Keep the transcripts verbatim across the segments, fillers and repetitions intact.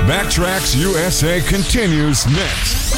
Backtracks U S A continues next.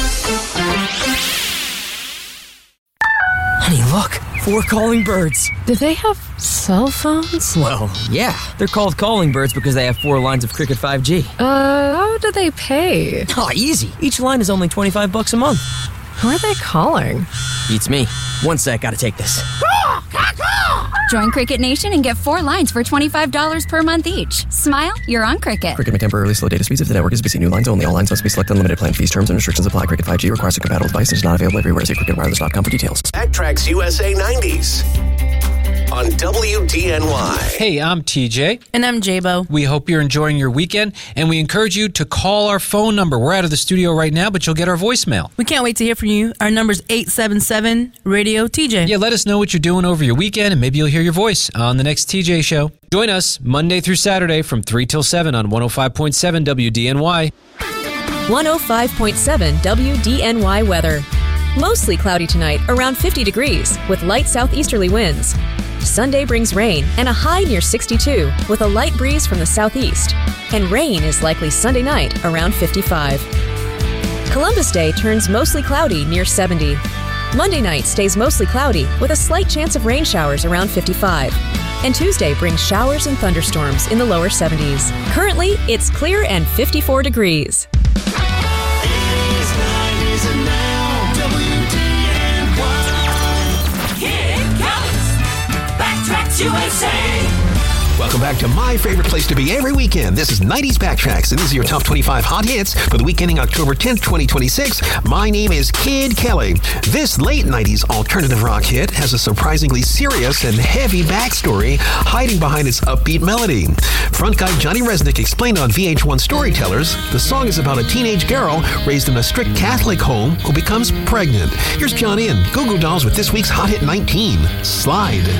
Honey, look. Four calling birds. Do they have cell phones? Well, yeah. They're called calling birds because they have four lines of Cricket five G. Uh, how do they pay? Oh, easy. Each line is only twenty-five bucks a month. Who are they calling? Beats me. One sec, gotta take this. Join Cricket Nation and get four lines for twenty-five dollars per month each. Smile, you're on Cricket. Cricket may temporarily slow data speeds if the network is busy. New lines only. All lines must be selected. Unlimited plan fees, terms, and restrictions apply. Cricket five G requires a compatible device and is not available everywhere. See cricket wireless dot com for details. Backtracks U S A nineties on W D N Y. Hey, I'm T J. And I'm J-Bo. We hope you're enjoying your weekend, and we encourage you to call our phone number. We're out of the studio right now, but you'll get our voicemail. We can't wait to hear from you. Our number's eight seven seven, radio T J. Yeah, let us know what you're doing over your weekend, and maybe you'll hear your voice on the next T J show. Join us Monday through Saturday from three till seven on one oh five point seven W D N Y. one oh five point seven W D N Y weather. Mostly cloudy tonight, around fifty degrees, with light southeasterly winds. Sunday brings rain and a high near sixty-two, with a light breeze from the southeast. And rain is likely Sunday night, around fifty-five. Columbus Day turns mostly cloudy near seventy. Monday night stays mostly cloudy, with a slight chance of rain showers around fifty-five. And Tuesday brings showers and thunderstorms in the lower seventies. Currently, it's clear and fifty-four degrees. U S A. Welcome back to my favorite place to be every weekend. This is nineties Backtracks, and this is your top twenty-five hot hits for the week ending October tenth, twenty twenty-six. My name is Kid Kelly. This late nineties alternative rock hit has a surprisingly serious and heavy backstory hiding behind its upbeat melody. Front guy Johnny Resnick explained on V H one Storytellers, the song is about a teenage girl raised in a strict Catholic home who becomes pregnant. Here's Johnny and Goo Goo Dolls with this week's Hot Hit nineteen, Slide.